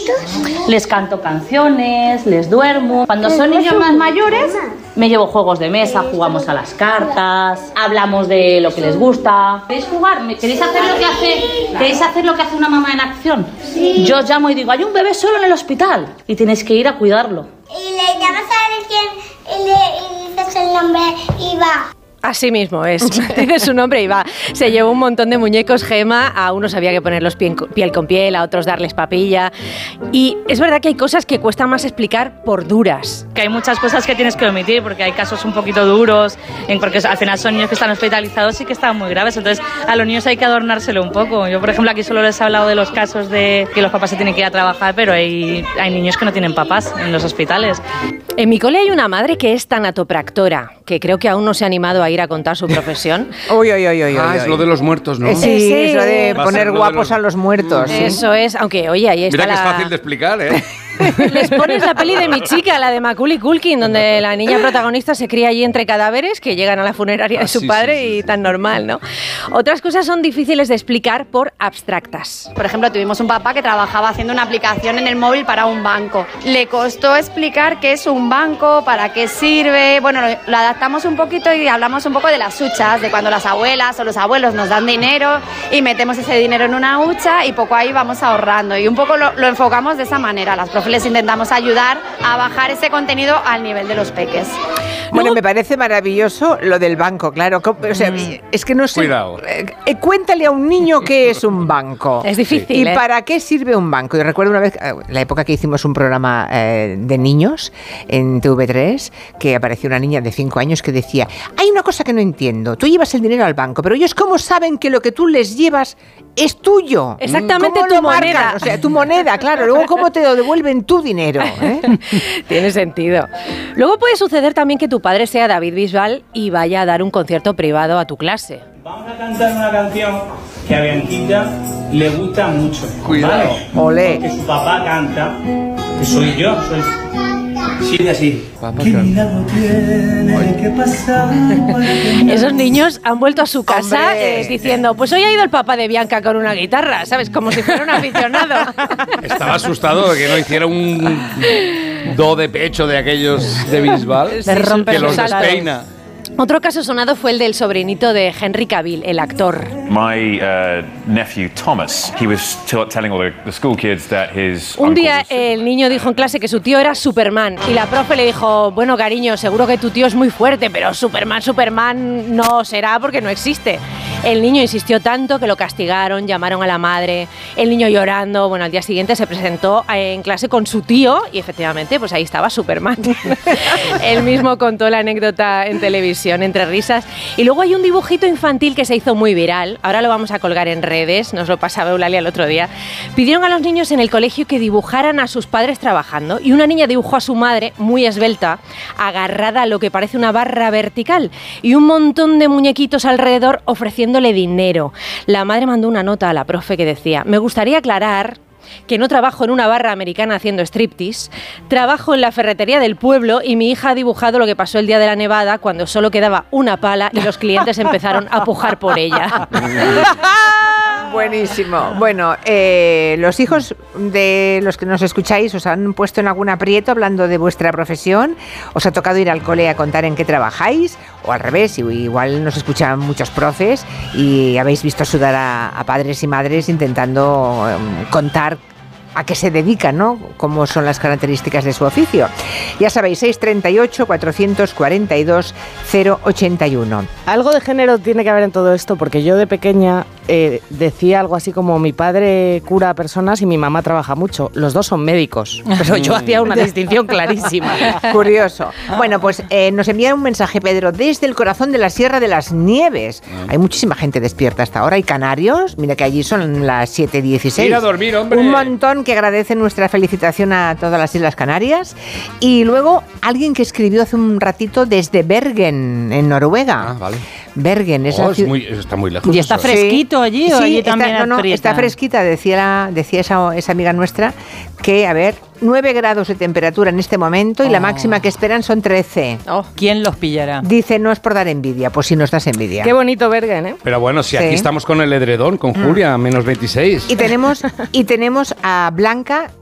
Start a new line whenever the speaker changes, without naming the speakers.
chiquitos?
Les canto canciones, les duermo. Cuando son niños más mayores, me llevo juegos de mesa, jugamos a las cartas, hablamos de lo que les gusta. ¿Queréis jugar? ¿Queréis hacer lo que hace una mamá en acción?
Sí.
Yo os llamo y digo, hay un bebé solo en el hospital y tenéis que ir a cuidarlo.
Y le llamas a alguien y le dices el nombre y va.
Así mismo es, tiene su nombre y va. Se llevó un montón de muñecos, Gema, a unos había que ponerlos piel con piel, a otros darles papilla. Y es verdad que hay cosas que cuesta más explicar por duras.
Que hay muchas cosas que tienes que omitir porque hay casos un poquito duros, porque al final son niños que están hospitalizados y que están muy graves, entonces a los niños hay que adornárselo un poco. Yo, por ejemplo, aquí solo les he hablado de los casos de que los papás se tienen que ir a trabajar, pero hay niños que no tienen papás en los hospitales.
En mi cole hay una madre que es tanatopractora, que creo que aún no se ha animado a ir a contar su profesión.
Es lo de los muertos, ¿no?
Sí, es lo de poner guapos a los muertos.
Sí. Eso es, aunque oye, ahí está.
Mira que es fácil de explicar, ¿eh?
Les pones la peli de Mi chica, la de Macaulay Culkin, donde la niña protagonista se cría allí entre cadáveres que llegan a la funeraria de su padre y tan normal, ¿no? Otras cosas son difíciles de explicar por abstractas.
Por ejemplo, tuvimos un papá que trabajaba haciendo una aplicación en el móvil para un banco. Le costó explicar qué es un banco, para qué sirve. Bueno, lo adaptamos un poquito y hablamos un poco de las huchas, de cuando las abuelas o los abuelos nos dan dinero y metemos ese dinero en una hucha y poco ahí vamos ahorrando. Y un poco lo enfocamos de esa manera. Las profes les intentamos ayudar a bajar ese contenido al nivel de los peques.
Bueno, me parece maravilloso lo del banco, claro. O sea, es que no sé.
Cuidado.
Cuéntale a un niño qué es un banco.
Es difícil.
¿Y para qué sirve un banco? Yo recuerdo una vez, la época que hicimos un programa de niños en TV3, que apareció una niña de 5 años que decía: hay una cosa que no entiendo. Tú llevas el dinero al banco, pero ellos ¿cómo saben que lo que tú les llevas es tuyo?
Exactamente,
¿Cómo
tu
lo
moneda.
marcan? O sea, tu moneda, claro. Luego, ¿cómo te lo devuelven tu dinero?
Tiene sentido. Luego puede suceder también que tu padre sea David Bisbal y vaya a dar un concierto privado a tu clase.
Vamos a cantar una canción que a Bianquita le gusta mucho.
Cuidado.
¿Vale?
Olé.
Que su papá canta, que soy yo, sigue así. ¿Qué milagro tiene que pasar?
Esos niños han vuelto a su casa
Hombre.
diciendo, pues hoy ha ido el papá de Bianca con una guitarra, ¿sabes? Como si fuera un aficionado.
Estaba asustado de que no hiciera un do de pecho de aquellos de Bisbal, que los despeina.
Otro caso sonado fue el del sobrinito de Henry Cavill, el actor.
My nephew Thomas, he was telling all the school kids that his
Un
uncle
día
was
el niño dijo en clase que su tío era Superman y la profe le dijo, bueno cariño, seguro que tu tío es muy fuerte, pero Superman no será porque no existe. El niño insistió tanto que lo castigaron, llamaron a la madre, el niño llorando. Bueno, al día siguiente se presentó en clase con su tío y efectivamente pues ahí estaba Superman. Él mismo contó la anécdota en televisión entre risas. Y luego hay un dibujito infantil que se hizo muy viral, ahora lo vamos a colgar en redes, nos lo pasaba Eulalia el otro día. Pidieron a los niños en el colegio que dibujaran a sus padres trabajando y una niña dibujó a su madre, muy esbelta, agarrada a lo que parece una barra vertical y un montón de muñequitos alrededor ofreciéndole dinero. La madre mandó una nota a la profe que decía, me gustaría aclarar que no trabajo en una barra americana haciendo striptease, trabajo en la ferretería del pueblo y mi hija ha dibujado lo que pasó el día de la nevada cuando solo quedaba una pala y los clientes empezaron a pujar por ella.
Buenísimo. Bueno, los hijos de los que nos escucháis os han puesto en algún aprieto hablando de vuestra profesión. ¿Os ha tocado ir al cole a contar en qué trabajáis? O al revés, igual nos escuchan muchos profes y habéis visto sudar a padres y madres intentando contar a qué se dedican, ¿no? Cómo son las características de su oficio. Ya sabéis, 638-442-081.
Algo de género tiene que haber en todo esto, porque yo de pequeña decía algo así como mi padre cura a personas y mi mamá trabaja mucho. Los dos son médicos, pero yo hacía una distinción clarísima.
Curioso. Bueno, pues nos envía un mensaje, Pedro, desde el corazón de la Sierra de las Nieves. Hay muchísima gente despierta hasta ahora. Hay canarios, mira que allí son las 7:16.
Ir a dormir, hombre.
Un montón que agradecen nuestra felicitación a todas las Islas Canarias. Y luego alguien que escribió hace un ratito desde Bergen, en Noruega.
Ah, vale.
Bergen es la ciudad.
Está muy lejos.
¿Y está fresquito allí o allí también aprieta?
Está fresquita, decía esa amiga nuestra, que, a ver, 9 grados de temperatura en este momento y la máxima que esperan son 13.
¿Quién los pillará?
Dice, no es por dar envidia, pues si nos das envidia.
Qué bonito Bergen, ¿eh?
Pero bueno, si
Sí.
aquí estamos con el edredón, con Julia, menos 26.
Y tenemos a Blanca